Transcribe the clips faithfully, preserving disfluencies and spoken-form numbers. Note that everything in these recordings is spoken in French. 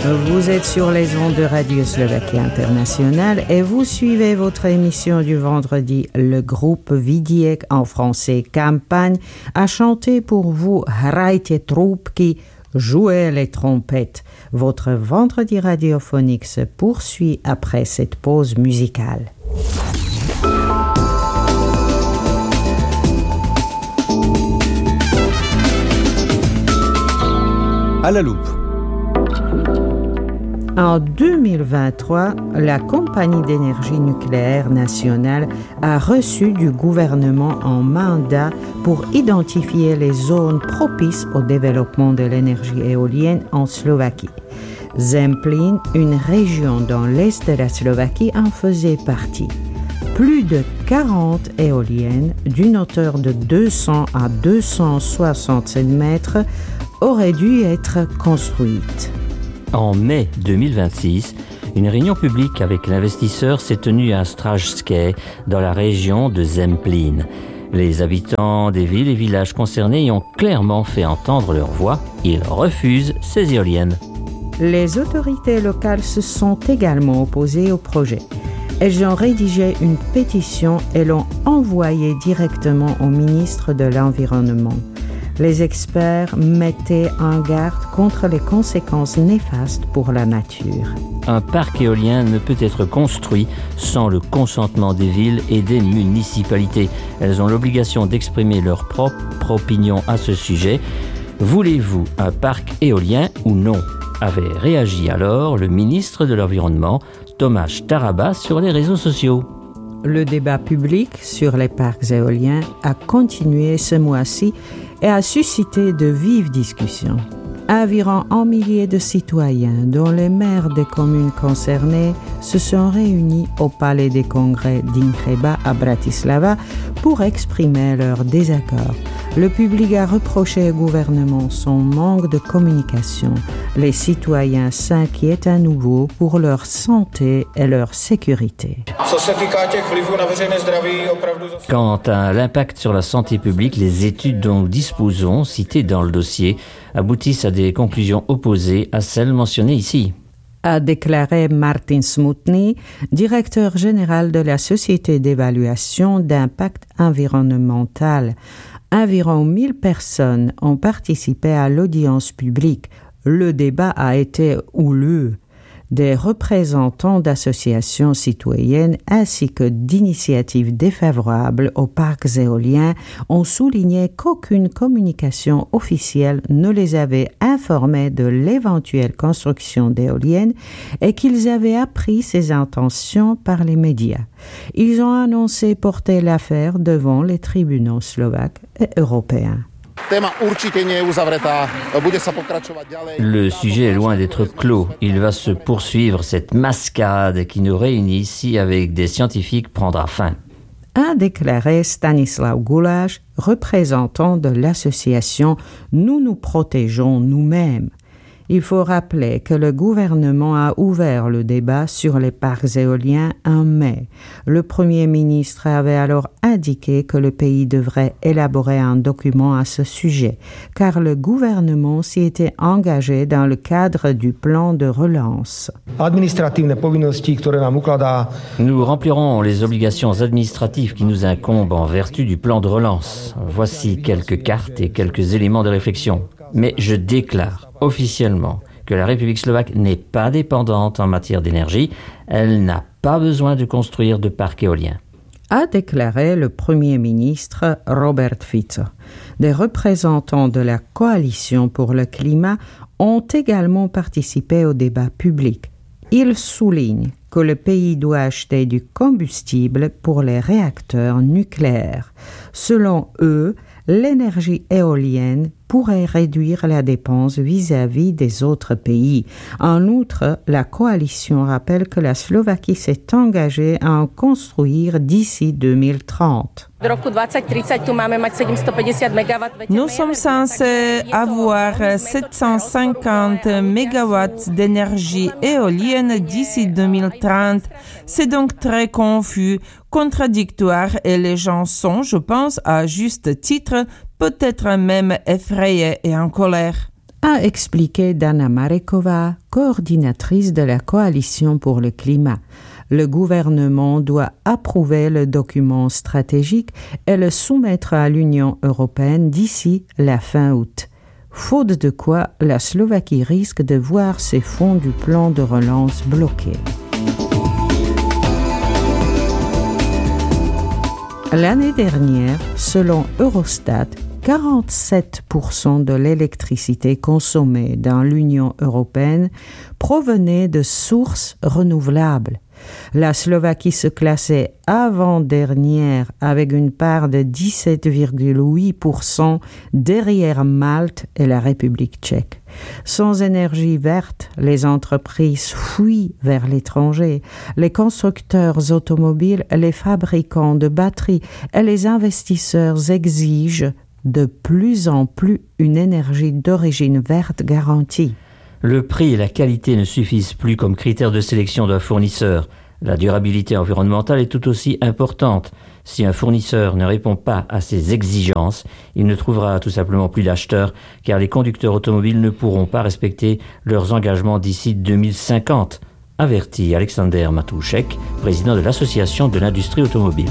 Vous êtes sur les ondes de Radio Slovaquie Internationale et vous suivez votre émission du vendredi. Le groupe Vidiek, en français Campagne, a chanté pour vous Hrajte trúbky, jouez les trompettes. Votre vendredi radiophonique se poursuit après cette pause musicale. À la loupe. En deux mille vingt-trois, la Compagnie d'énergie nucléaire nationale a reçu du gouvernement un mandat pour identifier les zones propices au développement de l'énergie éolienne en Slovaquie. Zemplín, une région dans l'est de la Slovaquie, en faisait partie. Plus de quarante éoliennes d'une hauteur de deux cents à deux cent soixante mètres auraient dû être construites. En mai deux mille vingt-six, une réunion publique avec l'investisseur s'est tenue à Stražské, dans la région de Zemplín. Les habitants des villes et villages concernés y ont clairement fait entendre leur voix. Ils refusent ces éoliennes. Les autorités locales se sont également opposées au projet. Elles ont rédigé une pétition et l'ont envoyée directement au ministre de l'Environnement. Les experts mettaient en garde contre les conséquences néfastes pour la nature. Un parc éolien ne peut être construit sans le consentement des villes et des municipalités. Elles ont l'obligation d'exprimer leur propre opinion à ce sujet. Voulez-vous un parc éolien ou non ? Avait réagi alors le ministre de l'Environnement, Tomáš Taraba, sur les réseaux sociaux. Le débat public sur les parcs éoliens a continué ce mois-ci et a suscité de vives discussions. Environ un millier de citoyens, dont les maires des communes concernées, se sont réunis au Palais des Congrès d'Ingreba à Bratislava pour exprimer leur désaccord. Le public a reproché au gouvernement son manque de communication. Les citoyens s'inquiètent à nouveau pour leur santé et leur sécurité. Quant à l'impact sur la santé publique, les études dont nous disposons, citées dans le dossier, aboutissent à des conclusions opposées à celles mentionnées ici. A déclaré Martin Smutný, directeur général de la Société d'évaluation d'impact environnemental. Environ mille personnes ont participé à l'audience publique. Le débat a été houleux. Des représentants d'associations citoyennes ainsi que d'initiatives défavorables aux parcs éoliens ont souligné qu'aucune communication officielle ne les avait informés de l'éventuelle construction d'éoliennes et qu'ils avaient appris ces intentions par les médias. Ils ont annoncé porter l'affaire devant les tribunaux slovaques et européens. Le sujet est loin d'être clos. Il va se poursuivre. Cette mascarade qui nous réunit ici avec des scientifiques prendra fin. A déclaré Stanislav Guláš, représentant de l'association Nous nous protégeons nous-mêmes. Il faut rappeler que le gouvernement a ouvert le débat sur les parcs éoliens en mai. Le Premier ministre avait alors indiqué que le pays devrait élaborer un document à ce sujet, car le gouvernement s'y était engagé dans le cadre du plan de relance. Nous remplirons les obligations administratives qui nous incombent en vertu du plan de relance. Voici quelques cartes et quelques éléments de réflexion. Mais je déclare officiellement que la République slovaque n'est pas dépendante en matière d'énergie. Elle n'a pas besoin de construire de parcs éoliens. A déclaré le Premier ministre Robert Fico. Des représentants de la Coalition pour le climat ont également participé au débat public. Ils soulignent que le pays doit acheter du combustible pour les réacteurs nucléaires. Selon eux, l'énergie éolienne pourrait réduire la dépense vis-à-vis des autres pays. En outre, la coalition rappelle que la Slovaquie s'est engagée à en construire d'ici deux mille trente. Nous sommes censés avoir sept cent cinquante mégawatts d'énergie éolienne d'ici deux mille trente. C'est donc très confus, contradictoire et les gens sont, je pense, à juste titre, peut-être même effrayés et en colère. a expliqué Dana Marekova, coordinatrice de la Coalition pour le climat. Le gouvernement doit approuver le document stratégique et le soumettre à l'Union européenne d'ici la fin août. Faute de quoi, la Slovaquie risque de voir ses fonds du plan de relance bloqués. L'année dernière, selon Eurostat, quarante-sept pour cent de l'électricité consommée dans l'Union européenne provenait de sources renouvelables. La Slovaquie se classait avant-dernière avec une part de dix-sept virgule huit pour cent derrière Malte et la République tchèque. Sans énergie verte, les entreprises fuient vers l'étranger. Les constructeurs automobiles, les fabricants de batteries et les investisseurs exigent de plus en plus une énergie d'origine verte garantie. Le prix et la qualité ne suffisent plus comme critères de sélection d'un fournisseur. La durabilité environnementale est tout aussi importante. Si un fournisseur ne répond pas à ces exigences, il ne trouvera tout simplement plus d'acheteurs, car les conducteurs automobiles ne pourront pas respecter leurs engagements d'ici deux mille cinquante, avertit Alexander Matouchek, président de l'Association de l'industrie automobile.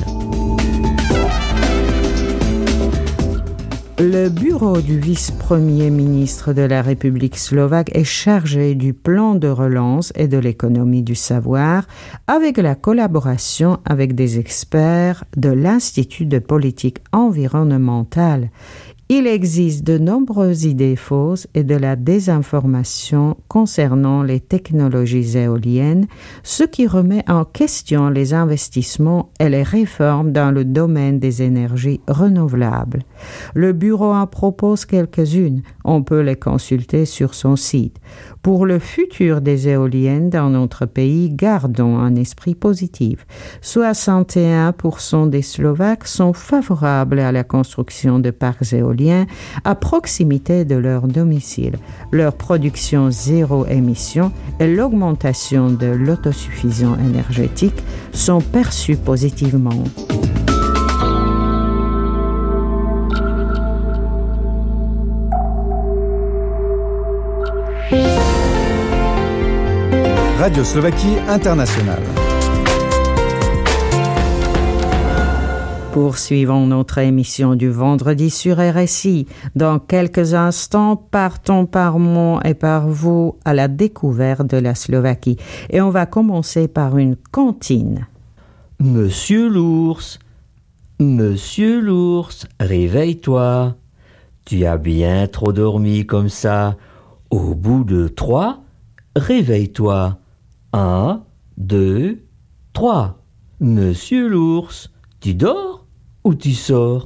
Le bureau du vice-premier ministre de la République slovaque est chargé du plan de relance et de l'économie du savoir avec la collaboration avec des experts de l'Institut de politique environnementale. Il existe de nombreuses idées fausses et de la désinformation concernant les technologies éoliennes, ce qui remet en question les investissements et les réformes dans le domaine des énergies renouvelables. Le bureau en propose quelques-unes. On peut les consulter sur son site. Pour le futur des éoliennes dans notre pays, gardons un esprit positif. soixante et un pour cent des Slovaques sont favorables à la construction de parcs éoliens à proximité de leur domicile. Leur production zéro émission et l'augmentation de l'autosuffisance énergétique sont perçues positivement. Radio Slovaquie Internationale. Poursuivons notre émission du vendredi sur R S I. Dans quelques instants, partons par moi et par vous à la découverte de la Slovaquie. Et on va commencer par une cantine. Monsieur l'ours, Monsieur l'ours, réveille-toi. Tu as bien trop dormi comme ça. Au bout de trois, réveille-toi. Un, deux, trois. Monsieur l'ours, tu dors ou tu sors?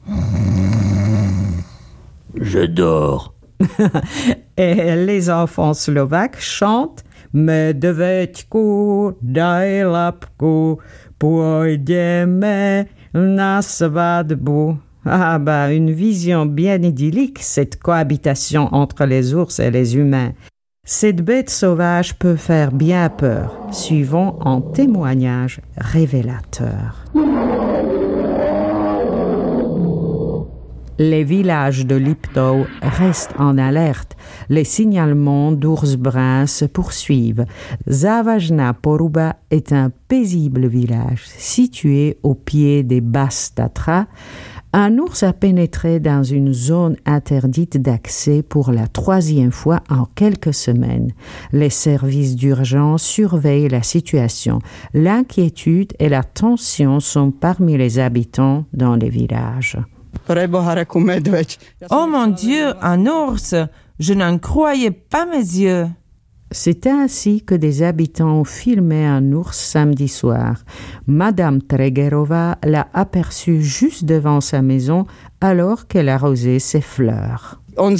Je dors. Et les enfants slovaques chantent Medveďku, daj lapku, pôjdeme na svadbu. Ah bah, une vision bien idyllique, cette cohabitation entre les ours et les humains. Cette bête sauvage peut faire bien peur, suivant un témoignage révélateur. Les villages de Liptov restent en alerte. Les signalements d'ours bruns se poursuivent. Závažná Poruba est un paisible village situé au pied des Basses Tatras. Un ours a pénétré dans une zone interdite d'accès pour la troisième fois en quelques semaines. Les services d'urgence surveillent la situation. L'inquiétude et la tension sont parmi les habitants dans les villages. Oh mon Dieu, un ours! Je n'en croyais pas mes yeux. C'est ainsi que des habitants ont filmé un ours samedi soir. Madame Tregerova l'a aperçu juste devant sa maison alors qu'elle arrosait ses fleurs. Il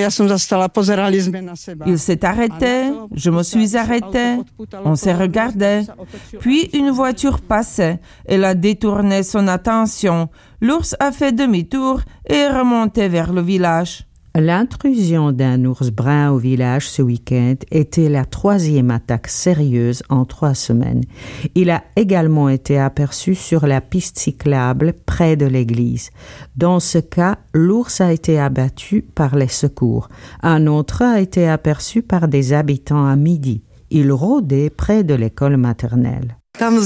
s'est arrêté, je me suis arrêtée, on s'est regardé. Puis une voiture passait, elle a détourné son attention. L'ours a fait demi-tour et est remonté vers le village. L'intrusion d'un ours brun au village ce week-end était la troisième attaque sérieuse en trois semaines. Il a également été aperçu sur la piste cyclable près de l'église. Dans ce cas, l'ours a été abattu par les secours. Un autre a été aperçu par des habitants à midi. Il rôdait près de l'école maternelle.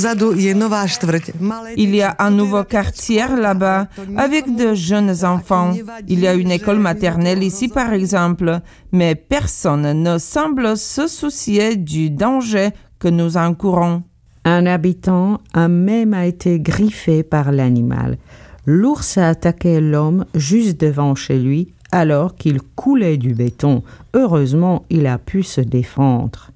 Il y a un nouveau quartier là-bas avec de jeunes enfants. Il y a une école maternelle ici par exemple, mais personne ne semble se soucier du danger que nous encourons. Un habitant a même été griffé par l'animal. L'ours a attaqué l'homme juste devant chez lui alors qu'il coulait du béton. Heureusement, il a pu se défendre.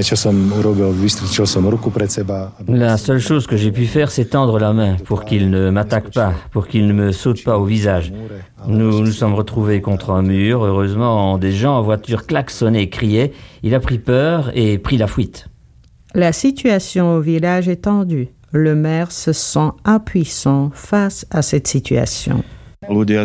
La seule chose que j'ai pu faire, c'est tendre la main pour qu'il ne m'attaque pas, pour qu'il ne me saute pas au visage. Nous nous sommes retrouvés contre un mur. Heureusement, des gens en voiture klaxonnaient et criaient. Il a pris peur et pris la fuite. La situation au village est tendue. Le maire se sent impuissant face à cette situation. Les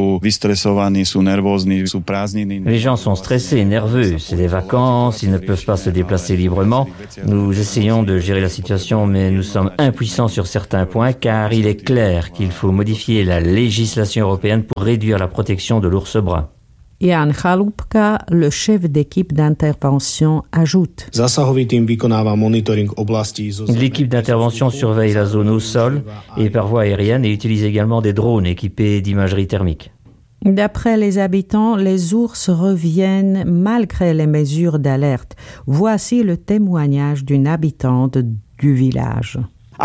gens sont stressés, nerveux. C'est des vacances, ils ne peuvent pas se déplacer librement. Nous essayons de gérer la situation, mais nous sommes impuissants sur certains points, car il est clair qu'il faut modifier la législation européenne pour réduire la protection de l'ours brun. Jan Chalupka, le chef d'équipe d'intervention, ajoute. L'équipe d'intervention surveille la zone au sol et par voie aérienne et utilise également des drones équipés d'imagerie thermique. D'après les habitants, les ours reviennent malgré les mesures d'alerte. Voici le témoignage d'une habitante du village.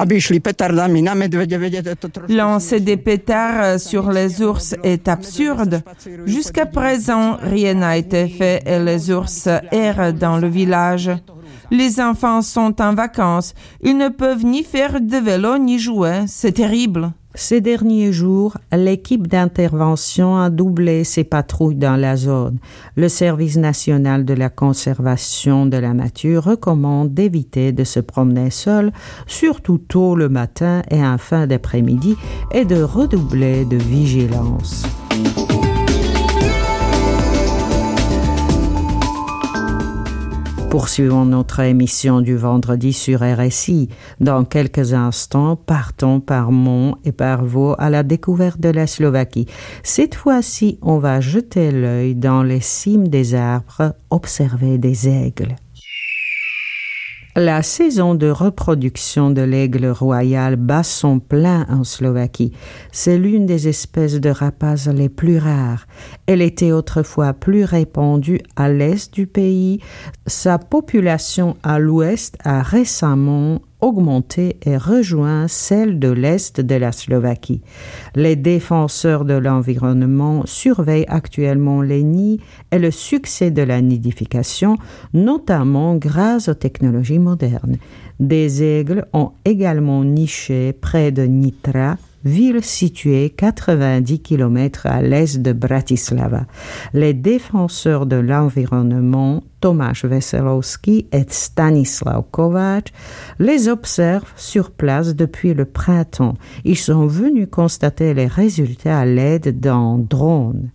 Lancer des pétards sur les ours est absurde. Jusqu'à présent, rien n'a été fait et les ours errent dans le village. Les enfants sont en vacances. Ils ne peuvent ni faire de vélo ni jouer. C'est terrible. Ces derniers jours, l'équipe d'intervention a doublé ses patrouilles dans la zone. Le Service national de la conservation de la nature recommande d'éviter de se promener seul, surtout tôt le matin et en fin d'après-midi, et de redoubler de vigilance. Poursuivons notre émission du vendredi sur R S I. Dans quelques instants, partons par Mont et par Vaud à la découverte de la Slovaquie. Cette fois-ci, on va jeter l'œil dans les cimes des arbres, observer des aigles. La saison de reproduction de l'aigle royal bat son plein en Slovaquie. C'est l'une des espèces de rapaces les plus rares. Elle était autrefois plus répandue à l'est du pays. Sa population à l'ouest a récemment augmenté et rejoint celle de l'est de la Slovaquie. Les défenseurs de l'environnement surveillent actuellement les nids et le succès de la nidification, notamment grâce aux technologies modernes. Des aigles ont également niché près de Nitra, ville située quatre-vingt-dix kilomètres à l'est de Bratislava. Les défenseurs de l'environnement, Tomáš Veselovský et Stanislav Kováč, les observent sur place depuis le printemps. Ils sont venus constater les résultats à l'aide d'un drone.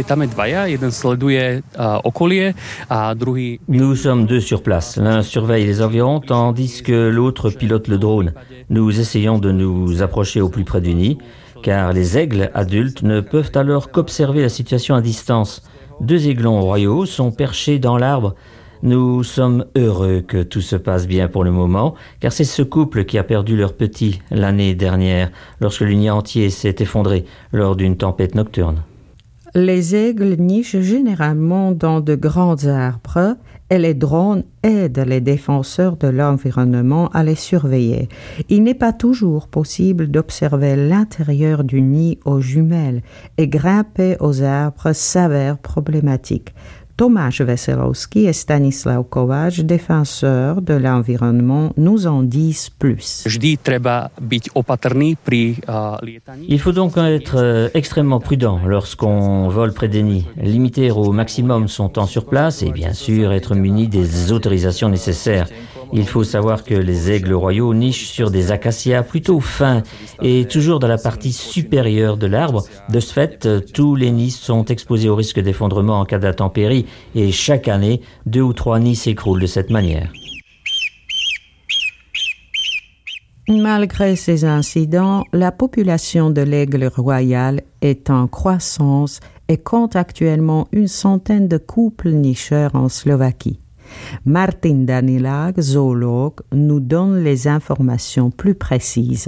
Nous sommes deux sur place. L'un surveille les environs tandis que l'autre pilote le drone. Nous essayons de nous approcher au plus près du nid, car les aigles adultes ne peuvent alors qu'observer la situation à distance. Deux aiglons royaux sont perchés dans l'arbre. Nous sommes heureux que tout se passe bien pour le moment, car c'est ce couple qui a perdu leur petit l'année dernière, lorsque le nid entier s'est effondré lors d'une tempête nocturne. Les aigles nichent généralement dans de grands arbres et les drones aident les défenseurs de l'environnement à les surveiller. Il n'est pas toujours possible d'observer l'intérieur du nid aux jumelles et grimper aux arbres s'avère problématique. Tomáš Veselovský et Stanislav Kováč, défenseurs de l'environnement, nous en disent plus. Il faut donc être extrêmement prudent lorsqu'on vole près des nids, limiter au maximum son temps sur place et bien sûr être muni des autorisations nécessaires. Il faut savoir que les aigles royaux nichent sur des acacias plutôt fins et toujours dans la partie supérieure de l'arbre. De ce fait, tous les nids sont exposés au risque d'effondrement en cas d'intempéries et chaque année, deux ou trois nids s'écroulent de cette manière. Malgré ces incidents, la population de l'aigle royal est en croissance et compte actuellement une centaine de couples nicheurs en Slovaquie. Martin Danilák, zoologue, nous donne les informations plus précises.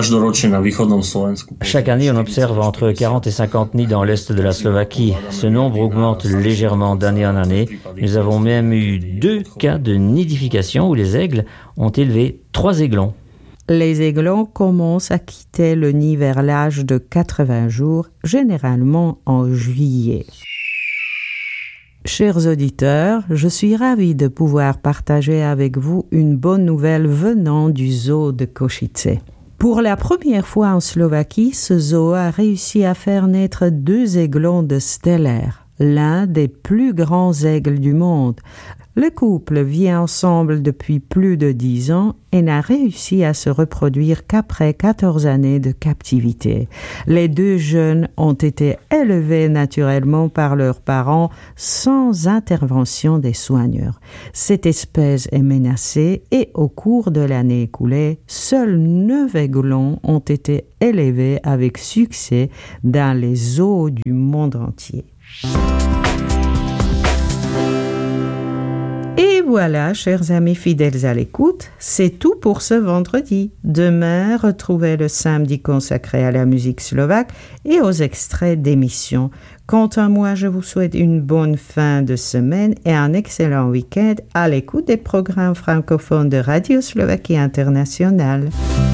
Chaque année, on observe entre quarante et cinquante nids dans l'est de la Slovaquie. Ce nombre augmente légèrement d'année en année. Nous avons même eu deux cas de nidification où les aigles ont élevé trois aiglons. Les aiglons commencent à quitter le nid vers l'âge de quatre-vingts jours, généralement en juillet. Chers auditeurs, je suis ravie de pouvoir partager avec vous une bonne nouvelle venant du zoo de Košice. Pour la première fois en Slovaquie, ce zoo a réussi à faire naître deux aiglons de stellaire, l'un des plus grands aigles du monde. Le couple vit ensemble depuis plus de dix ans et n'a réussi à se reproduire qu'après quatorze années de captivité. Les deux jeunes ont été élevés naturellement par leurs parents sans intervention des soigneurs. Cette espèce est menacée et au cours de l'année écoulée, seuls neuf aiglons ont été élevés avec succès dans les zoos du monde entier. Et voilà, chers amis fidèles à l'écoute, c'est tout pour ce vendredi. Demain, retrouvez le samedi consacré à la musique slovaque et aux extraits d'émissions. Quant à moi, je vous souhaite une bonne fin de semaine et un excellent week-end à l'écoute des programmes francophones de Radio Slovaquie Internationale.